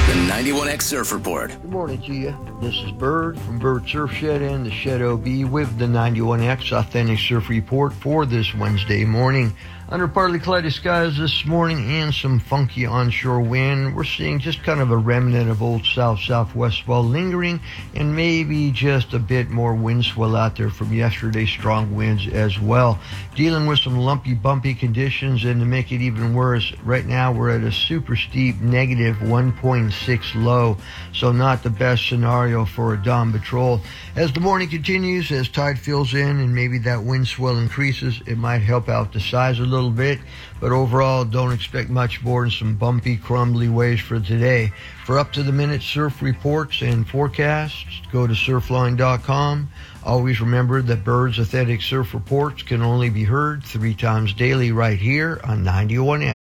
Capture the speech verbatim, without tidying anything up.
The ninety-one X Surf Report. Good morning to you. This is Bird from Bird Surf Shed and the Shed O B with the ninety-one X Authentic Surf Report for this Wednesday morning. Under partly cloudy skies this morning and some funky onshore wind, we're seeing just kind of a remnant of old south-southwest swell lingering and maybe just a bit more wind swell out there from yesterday's strong winds as well. Dealing with some lumpy, bumpy conditions, and to make it even worse, right now we're at a super steep negative one point six low, so not the best scenario for a dawn patrol. As the morning continues, as tide fills in and maybe that wind swell increases, it might help out the size a little bit, but overall don't expect much more than some bumpy, crumbly waves for today. For up-to-the-minute surf reports and forecasts, go to surfline dot com. Always remember that Bird's Authentic Surf Reports can only be heard three times daily right here on ninety-one X.